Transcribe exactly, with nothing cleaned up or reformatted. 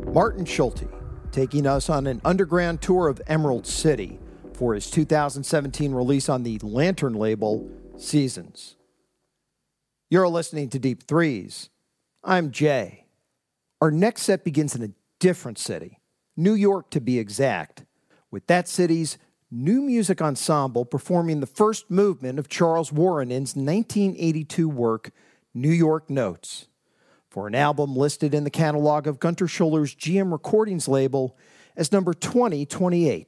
Martin Schulte, taking us on an underground tour of Emerald City for his two thousand seventeen release on the Lantern label, Seasons. You're listening to Deep Threes. I'm Jay. Our next set begins in a different city, New York to be exact, with that city's new music ensemble performing the first movement of Charles Warrenen's nineteen eighty-two work, New York Notes, for an album listed in the catalog of Gunter Schuller's G M Recordings label as number twenty twenty-eight.